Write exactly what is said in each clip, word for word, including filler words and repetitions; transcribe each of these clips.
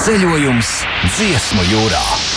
Ceļojums Dziesmu jūrā.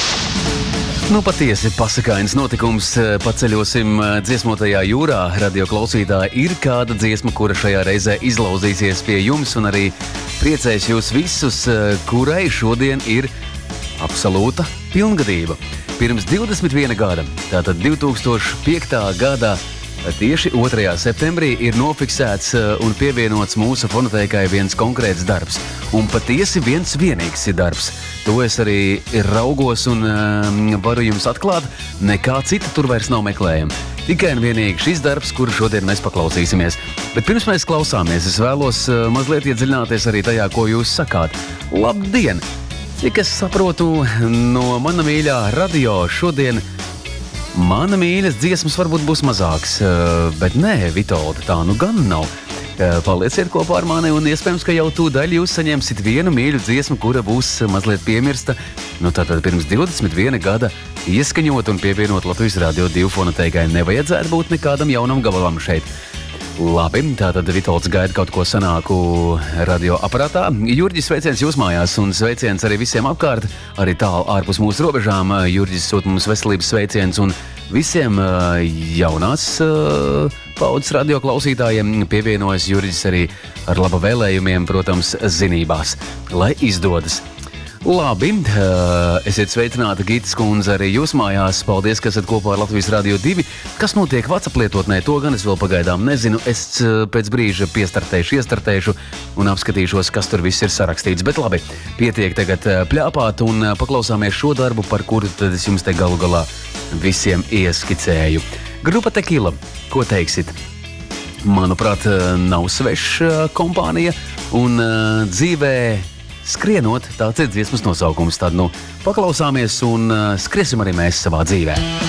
Nu, patiesi pasakains notikums. Paceļosim dziesmotajā jūrā. Radio klausītāji, ir kāda dziesma, kura šajā reizē izlauzīsies pie jums un arī priecēs jūs visus, kurai šodien ir absolūta pilngadība. Pirms divdesmit viena gada, tātad divtūkstoš piektā gadā, tieši otrajā septembrī ir nofiksēts un pievienots mūsu fonotēkai viens konkrēts darbs. Un patiesi viens vienīgs ir darbs. To es arī raugos un um, varu jums atklāt, nekā cita tur vairs nav meklējama. Tikai un vienīgi šis darbs, kuru šodien mēs paklausīsimies. Bet pirms mēs klausāmies, es vēlos uh, mazliet iedziļināties arī tajā, ko jūs sakāt. Labdien! Cik es saprotu, no mana mīļā radio šodien mana mīļas dziesmas varbūt būs mazāks, bet nē, Vitolda, tā nu gan nav. Palieciet kopā ar mani un iespējams, ka jau tūdaļ jūs saņemsit vienu mīļu dziesmu, kura būs mazliet piemirsta. Nu tātad pirms divdesmit viena gada ieskaņot un pievienot Latvijas Radio divi fonotēkai nevajadzētu būt nekādam jaunam gabalam šeit. Labi, tātad Vitolds gaida kaut ko sanāku radioaparātā. Jurģis, sveiciens jūs mājās un sveiciens arī visiem apkārt, arī tālu ārpus mūsu robežām. Jurģis sūt mums veselības sveiciens un visiem jaunās paudzes radio klausītājiem pievienojas Jurģis arī ar laba vēlējumiem, protams, zinībās, lai izdodas. Labi, esiet sveicināti, Gitas kundze, arī jūs mājās. Paldies, ka esat kopā ar Latvijas Radio divi. Kas notiek WhatsApp lietotnē, to gan es vēl pagaidām nezinu. Es pēc brīža piestartēšu, iestartēšu un apskatīšos, kas tur viss ir sarakstīts. Bet labi, pietiek tagad pļāpāt un paklausāmies šo darbu, par kuru tad es jums te galu galā visiem ieskicēju. Grupa Tequila, ko teiksit? Manuprāt, nav sveša kompānija un dzīvē skrienot, tāds ir dziesmas nosaukums. Tad nu paklausāmies un skriesim arī mēs savā dzīvē.